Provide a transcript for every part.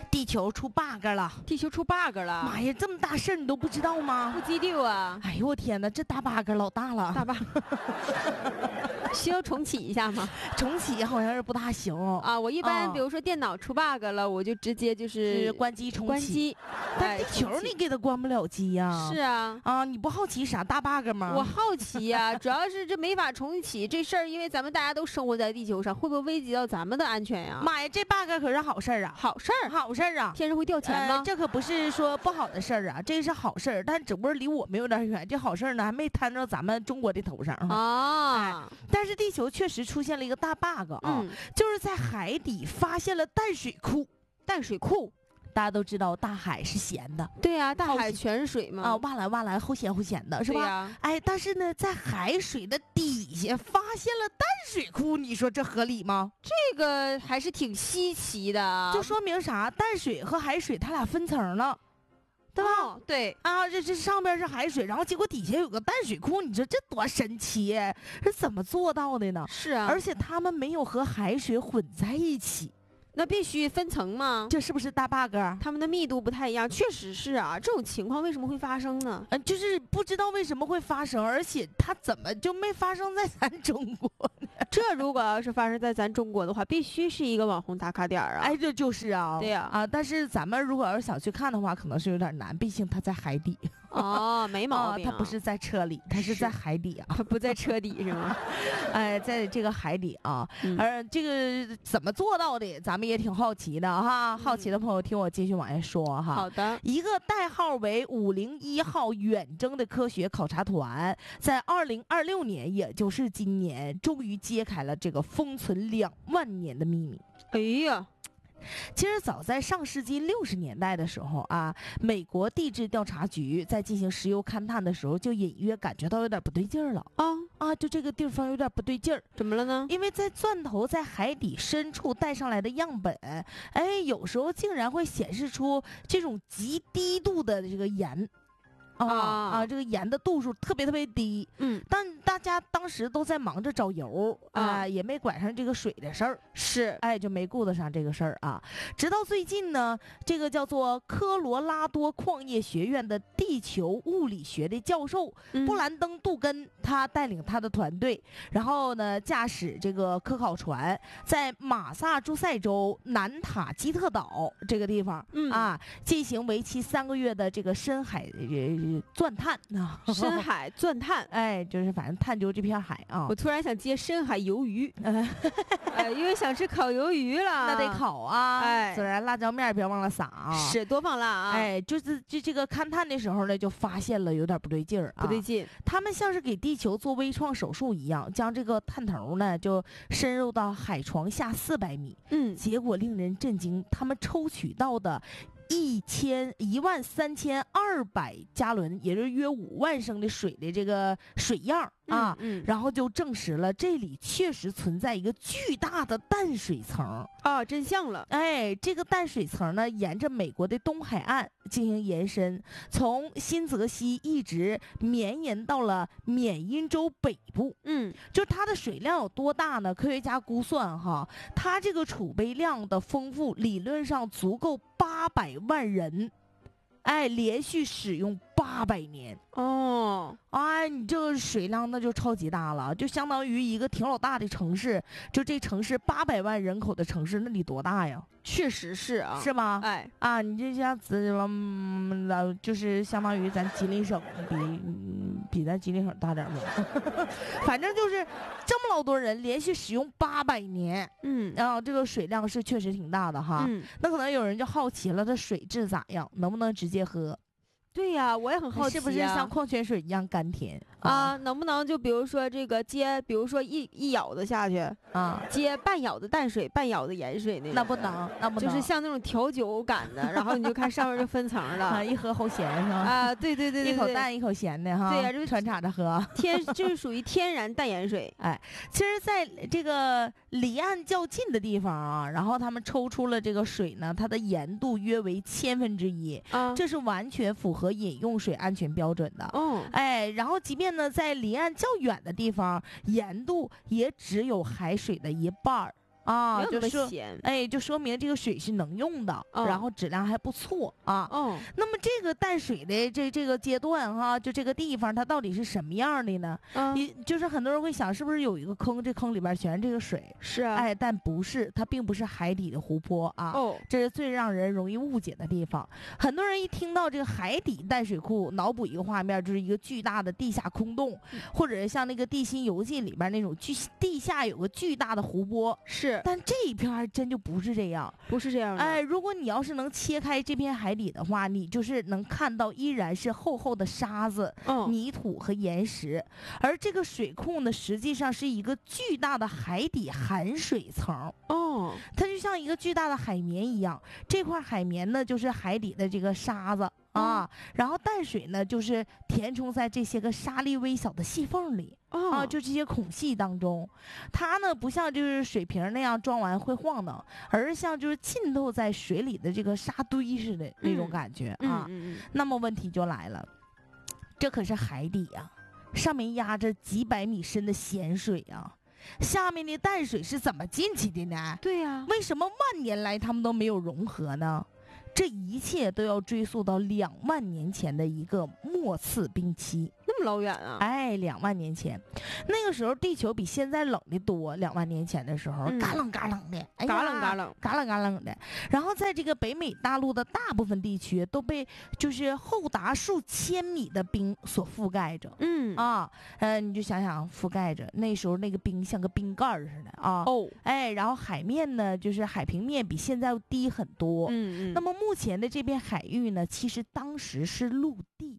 地球出 bug 了！ 地球出 bug 了！ 妈呀，这么大事儿你都不知道吗？ 不记得啊！ 哎呦我天哪，这大 bug 老大了！ 大 bug 需要重启一下吗？ 重启好像是不大行啊。我一般比如说电脑出 bug 了，我就直接就是关机重启。 关机。 但地球你给它关不了机呀。 是啊。 啊，你不好奇啥大 bug 吗？ 我好奇呀，主要是这没法重启这事儿，因为咱们大家都生活在地球上，会不会危及到咱们的安全呀？ 妈呀，这 bug 可是好事儿啊！ 好事儿， 好事儿啊！ 天上会掉钱吗？ 这可不是说不好的事儿啊，这是好事儿，但只不过离我们有点远。这好事儿呢，还没摊到咱们中国的头上啊。 但是地球确实出现了一个大 bug 啊，就是在海底发现了淡水库。 淡水库。 大家都知道大海是咸的， 对呀，大海全是水嘛， 啊，挖来挖来齁咸齁咸的，是吧？哎，但是呢，在海水的底下发现了淡水库，你说这合理吗？ 这个还是挺稀奇的， 就说明啥？淡水和海水它俩分层了，对吧？ 对啊，这上边是海水，然后结果底下有个淡水库，你说这多神奇，是怎么做到的呢？ 是啊， 而且它们没有和海水混在一起。 那必须分层吗？ 这是不是大 bug？ 它们的密度不太一样，确实是啊。这种情况为什么会发生呢？ 就是不知道为什么会发生，而且它怎么就没发生在咱中国呢？ 这如果要是发生在咱中国的话，必须是一个网红打卡点啊！ 哎，这就是啊， 对呀啊，但是咱们如果要是想去看的话，可能是有点难，毕竟它在海底。 哦，没毛病、 它不是在车里，它是在海底啊， 它不在车底是吗？ 哎，在这个海底啊，而这个怎么做到的，咱们也挺好奇的哈。好奇的朋友，听我继续往下说哈。 好的， 一个代号为501号远征的科学考察团，在2026年，也就是今年，终于揭开了这个封存2万年的秘密。 哎呀！ 其实早在上世纪60年代的时候啊，美国地质调查局在进行石油勘探的时候，就隐约感觉到有点不对劲儿了就这个地方有点不对劲儿， 怎么了呢？ 因为在钻头在海底深处带上来的样本，哎，有时候竟然会显示出这种极低度的这个盐。这个盐的度数特别特别低，但大家当时都在忙着找油也没管上这个水的事儿， 是， 哎，就没顾得上这个事儿啊。直到最近呢，这个叫做科罗拉多矿业学院的地球物理学的教授布兰登·杜根，他带领他的团队，然后呢，驾驶这个科考船，在马萨诸塞州南塔基特岛这个地方进行为期3个月的这个深海钻探啊， 深海钻探， 哎，就是反正探究这片海啊。 我突然想接深海鱿鱼，因为想吃烤鱿鱼了， 那得烤啊， 哎， 孜然辣椒面别忘了撒啊， 是多放辣啊， 哎，就是这个勘探的时候呢，就发现了有点不对劲儿， 不对劲， 他们像是给地球做微创手术一样，将这个探头呢就深入到海床下400米，结果令人震惊，他们抽取到的13200加仑，也就是约5万升的水的这个水样然后就证实了这里确实存在一个巨大的淡水层真相了。 哎，这个淡水层呢，沿着美国的东海岸进行延伸，从新泽西一直绵延到了缅因州北部。就它的水量有多大呢？科学家估算哈，它这个储备量的丰富，理论上足够800万人，哎，连续使用800年。哎，你这个水量那就超级大了，就相当于一个挺老大的城市，就这城市800万人口的城市，那得多大呀？ 确实是啊， 是吗？ 哎你这下子就是相当于咱吉林省比咱吉林省大点嘛，反正就是这么老多人连续使用800年，然后这个水量是确实挺大的哈。那可能有人就好奇了，它水质咋样？能不能直接喝？ 对呀，我也很好奇， 是不是像矿泉水一样甘甜能不能就比如说这个接，比如说一舀子下去接半舀子淡水，半舀子盐水那不能， 就是像那种调酒感的，然后你就看上面就分层了一喝齁咸是吧？ 对， 一口淡一口咸的哈。 对呀，这穿插着喝， 就是属于天然淡盐水。 哎，其实在这个离岸较近的地方然后他们抽出了这个水呢，它的盐度约为1/1000这是完全符合饮用水安全标准的。哎，然后即便呢在离岸较远的地方，盐度也只有海水的1/2 啊， 就咸， 就说明这个水是能用的，然后质量还不错啊。那么这个淡水的这个阶段哈，就这个地方它到底是什么样的呢？就是很多人会想，是不是有一个坑，这坑里边全是这个水？ 是啊， 但不是，它并不是海底的湖泊啊。这是最让人容易误解的地方。很多人一听到这个海底淡水库，脑补一个画面，就是一个巨大的地下空洞，或者像那个《地心游记》里边那种地下有个巨大的湖泊。 是， 但这一片还真就不是这样， 不是这样的。 如果你要是能切开这片海底的话，你就是能看到依然是厚厚的沙子、泥土和岩石，而这个水库呢，实际上是一个巨大的海底含水层。它就像一个巨大的海绵一样，这块海绵呢就是海底的这个沙子啊，然后淡水呢就是填充在这些个沙粒微小的细缝里。就这些孔隙当中，它呢不像就是水瓶那样装完会晃荡，而是像就是浸透在水里的这个沙堆似的那种感觉啊。那么问题就来了，这可是海底啊，上面压着几百米深的咸水啊，下面的淡水是怎么进去的呢？ 对呀， 为什么万年来他们都没有融合呢？这一切都要追溯到2万年前的一个末次冰期。 那么老远啊 ！2万年前，那个时候地球比现在冷的多。2万年前的时候，嘎冷嘎冷的， 嘎冷嘎冷， 嘎冷嘎冷的。然后在这个北美大陆的大部分地区都被就是厚达数千米的冰所覆盖着。你就想想覆盖着，那时候那个冰像个冰盖似的啊。然后海面呢，就是海平面比现在低很多。那么目前的这片海域呢，其实当时是陆地。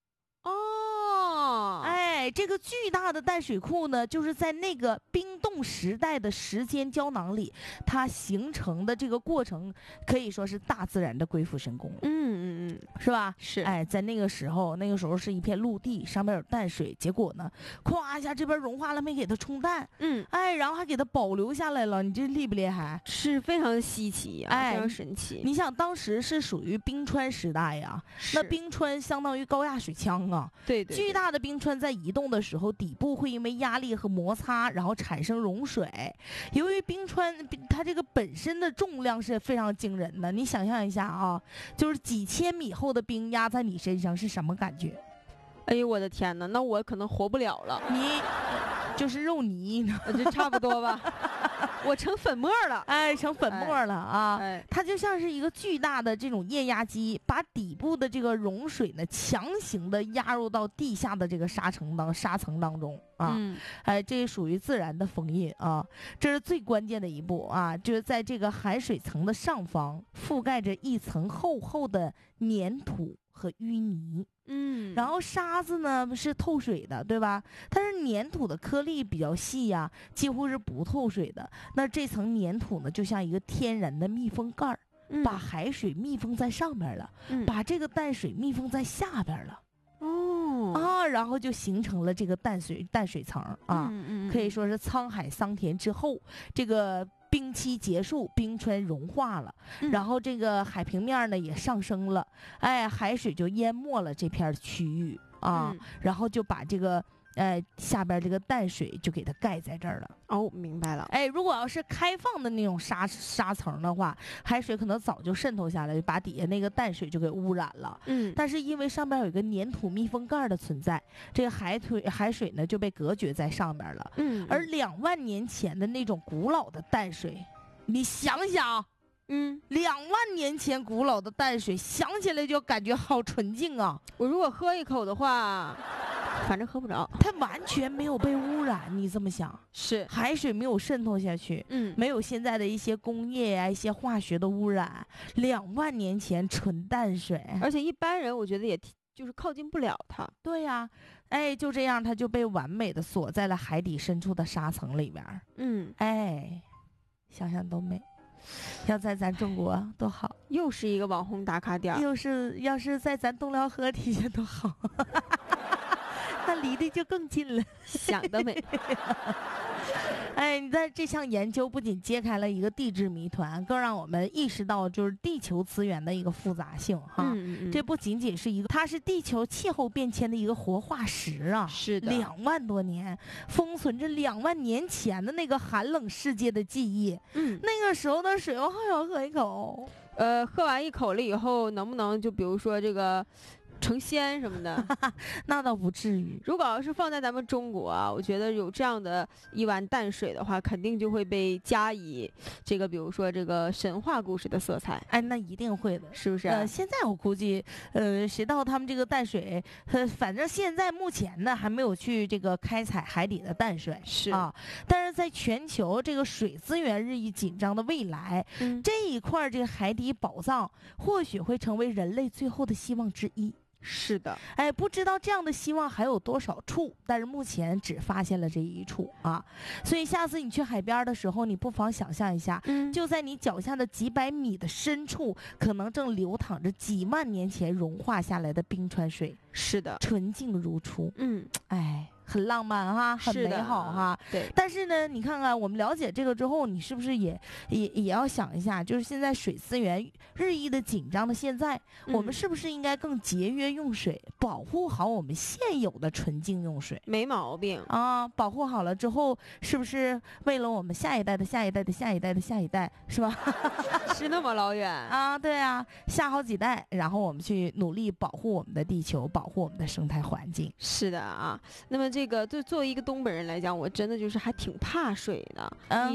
这个巨大的淡水库呢，就是在那个冰冻时代的时间胶囊里，它形成的这个过程可以说是大自然的鬼斧神工。是吧？ 是。 在那个时候是一片陆地，上面有淡水，结果呢，咵一下这边融化了，没给它冲淡。然后还给它保留下来了，你这厉不厉害？ 是非常稀奇呀，非常神奇。 你想当时是属于冰川时代呀，那冰川相当于高压水枪啊。 对， 巨大的冰川在移动的时候，底部会因为压力和摩擦，然后产生融水。由于冰川它这个本身的重量是非常惊人的，你想象一下啊，就是几千米厚的冰压在你身上是什么感觉？ 哎呦我的天哪，那我可能活不了了。 你就是肉泥， 就差不多吧。我成粉末了， 成粉末了啊！它就像是一个巨大的这种液压机，把底部的这个融水呢，强行的压入到地下的这个沙层当中啊！这属于自然的封印啊！这是最关键的一步啊！就是在这个含水层的上方覆盖着一层厚厚的粘土和淤泥。然后沙子呢是透水的，对吧？但是粘土的颗粒比较细呀，几乎是不透水的。那这层粘土呢，就像一个天然的密封盖儿，把海水密封在上边了，把这个淡水密封在下边了。然后就形成了这个淡水层啊，可以说是沧海桑田之后，这个冰期结束，冰川融化了，然后这个海平面呢也上升了，海水就淹没了这片区域啊，然后就把这个下边这个淡水就给它盖在这儿了。 明白了。 如果要是开放的那种沙层的话，海水可能早就渗透下来，把底下那个淡水就给污染了。但是因为上边有一个粘土密封盖的存在，这个海水呢就被隔绝在上边了。而2万年前的那种古老的淡水，你想想，2万年前古老的淡水，想起来就感觉好纯净啊！ 我如果喝一口的话，反正喝不着， 它完全没有被污染。你这么想， 是海水没有渗透下去，没有现在的一些工业呀、一些化学的污染。2万年前纯淡水， 而且一般人我觉得也就是靠近不了它。 对呀，就这样，它就被完美的锁在了海底深处的沙层里面。想想都美。要在咱中国多好， 又是一个网红打卡点， 要是在咱东辽河底下多好。那离得就更近了， 想得美。 哎，你在这项研究不仅揭开了一个地质谜团，更让我们意识到就是地球资源的一个复杂性哈。这不仅仅是一个，它是地球气候变迁的一个活化石啊。 是的 ，2万多年，封存着2万年前的那个寒冷世界的记忆。那个时候的水，我好想喝一口。 喝完一口了以后，能不能就比如说这个成仙什么的？ 那倒不至于。 如果要是放在咱们中国啊，我觉得有这样的一碗淡水的话，肯定就会被加以这个，比如说这个神话故事的色彩。 哎，那一定会的， 是不是？ 现在我估计，谁到他们这个淡水，反正现在目前呢还没有去这个开采海底的淡水， 是啊。但是在全球这个水资源日益紧张的未来，这一块这个海底宝藏或许会成为人类最后的希望之一。 是的， 哎，不知道这样的希望还有多少处，但是目前只发现了这一处啊。所以下次你去海边的时候，你不妨想象一下，就在你脚下的几百米的深处，可能正流淌着几万年前融化下来的冰川水。 是的， 纯净如初。哎。很浪漫哈，很美好哈。 对。 但是呢，你看看我们了解这个之后，你是不是也要想一下，就是现在水资源日益的紧张的现在，我们是不是应该更节约用水，保护好我们现有的纯净用水？ 没毛病啊，保护好了之后，是不是为了我们下一代的下一代的下一代的下一代，是吧？ 是那么老远啊？对啊，下好几代，然后我们去努力保护我们的地球，保护我们的生态环境。 是的啊，那么这个作为一个东北人来讲，我真的就是还挺怕水的。